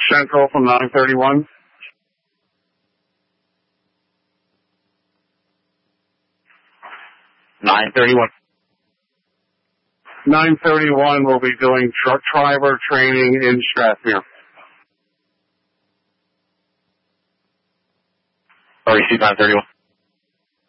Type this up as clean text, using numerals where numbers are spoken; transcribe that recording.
Central from 931. (931). 931 will be doing truck driver training in Strathmere. Receive 931.